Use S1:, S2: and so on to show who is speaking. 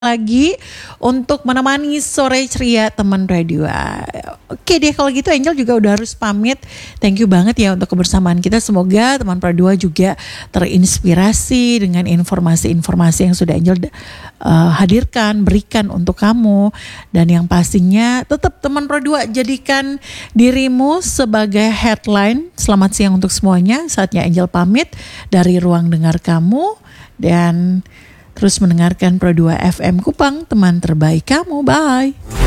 S1: lagi untuk menemani sore ceria teman radio. Oke deh, kalau gitu Angel juga udah harus pamit. Thank you banget ya untuk kebersamaan kita. Semoga teman radio juga terinspirasi dengan informasi-informasi yang sudah Angel hadirkan, berikan untuk kamu. Dan yang pastinya tetap teman radio, jadikan dirimu sebagai headline. Selamat siang untuk semuanya. Saatnya Angel pamit dari ruang dengar kamu dan terus mendengarkan Pro 2 FM Kupang, teman terbaik kamu. Bye.